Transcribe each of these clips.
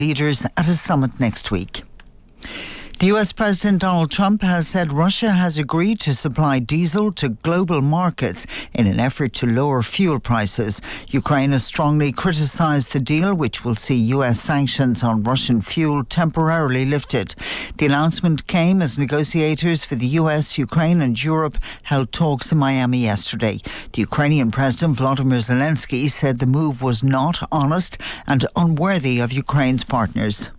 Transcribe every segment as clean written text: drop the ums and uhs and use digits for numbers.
leaders at a summit next week. The US President Donald Trump has said Russia has agreed to supply diesel to global markets in an effort to lower fuel prices. Ukraine has strongly criticised the deal, which will see US sanctions on Russian fuel temporarily lifted. The announcement came as negotiators for the US, Ukraine and Europe held talks in Miami yesterday. The Ukrainian President Volodymyr Zelensky said the move was not honest and unworthy of Ukraine's partners.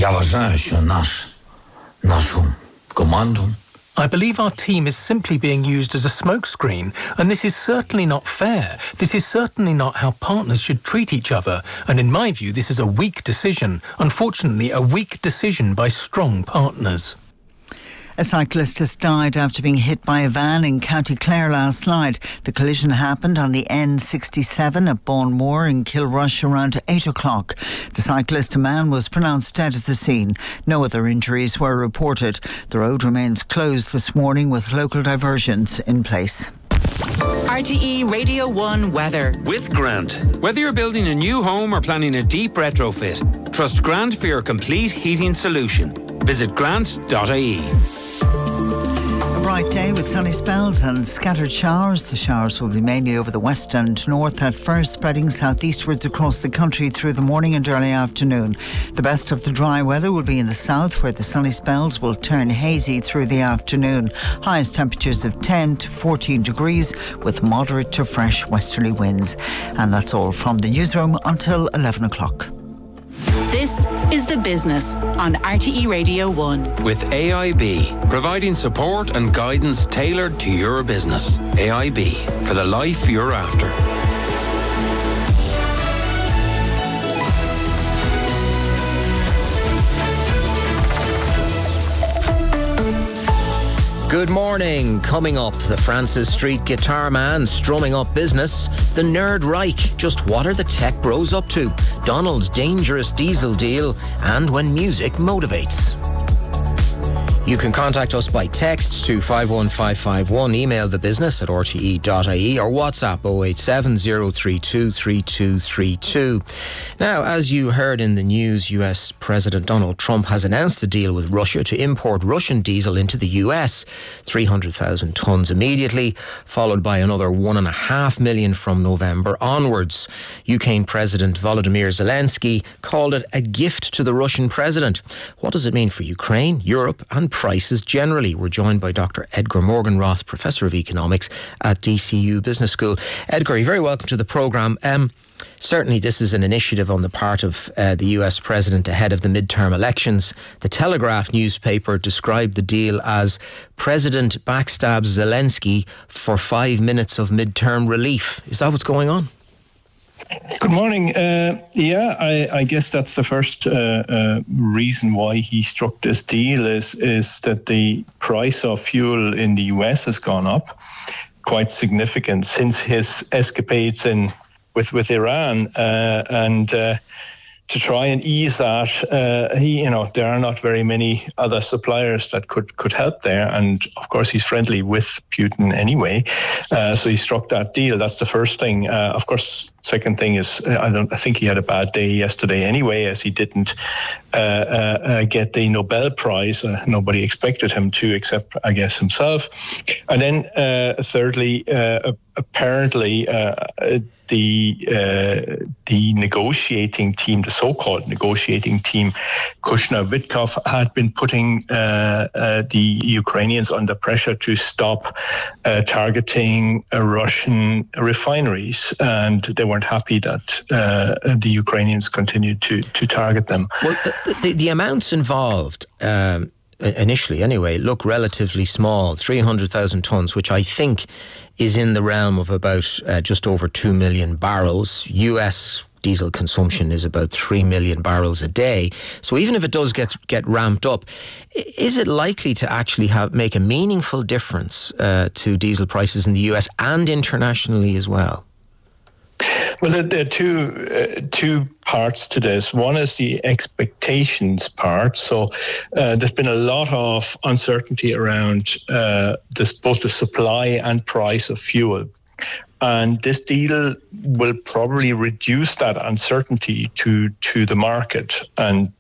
I believe our team is simply being used as a smokescreen, and this is certainly not fair. This is certainly not how partners should treat each other, and in my view this is a weak decision. Unfortunately, a weak decision by strong partners. A cyclist has died after being hit by a van in County Clare last night. The collision happened on the N67 at Bournemore in Kilrush around 8 o'clock. The cyclist, a man, was pronounced dead at the scene. No other injuries were reported. The road remains closed this morning with local diversions in place. RTE Radio 1 weather. With Grant. Whether you're building a new home or planning a deep retrofit, trust Grant for your complete heating solution. Visit grant.ie. A bright day with sunny spells and scattered showers. The showers will be mainly over the west and north at first, spreading southeastwards across the country through the morning and early afternoon. The best of the dry weather will be in the south, where the sunny spells will turn hazy through the afternoon. Highest temperatures of 10 to 14 degrees with moderate to fresh westerly winds. And that's all from the newsroom until 11 o'clock. This is The Business on RTE Radio 1. With AIB, providing support and guidance tailored to your business. AIB, for the life you're after. Good morning. Coming up, the Francis Street guitar man strumming up business. The Nerd Reich. Just what are the tech bros up to? Donald's dangerous diesel deal. And when music motivates. You can contact us by text to 51551, email thebusiness@rte.ie or WhatsApp 087 032 3232. Now, as you heard in the news, US President Donald Trump has announced a deal with Russia to import Russian diesel into the US. 300,000 tonnes immediately, followed by another 1.5 million from November onwards. Ukraine President Volodymyr Zelensky called it a gift to the Russian president. What does it mean for Ukraine, Europe and prices generally? We're joined by Dr. Edgar Morganroth, Professor of Economics at DCU Business School. Edgar, you're very welcome to the programme. Certainly this is an initiative on the part of the US President ahead of the midterm elections. The Telegraph newspaper described the deal as President backstabs Zelensky for 5 minutes of midterm relief. Is that what's going on? Good morning. I guess that's the first reason why he struck this deal is that the price of fuel in the US has gone up quite significant since his escapades with Iran, and to try and ease that, there are not very many other suppliers that could help there, and of course he's friendly with Putin anyway, so he struck that deal. That's the first thing. Of course, second thing is I think he had a bad day yesterday anyway, as he didn't get the Nobel Prize. Nobody expected him to, except I guess himself. And then thirdly, apparently the negotiating team, the so-called negotiating team, Kushner Witkoff, had been putting the Ukrainians under pressure to stop targeting Russian refineries, and they weren't happy that the Ukrainians continued to target them. Well, the amounts involved, initially anyway, look relatively small. 300,000 tonnes, which I think is in the realm of about just over 2 million barrels. US diesel consumption is about 3 million barrels a day. So even if it does get ramped up, is it likely to actually make a meaningful difference to diesel prices in the US and internationally as well? Well, there are two parts to this. One is the expectations part. So there's been a lot of uncertainty around both the supply and price of fuel. And this deal will probably reduce that uncertainty to the market and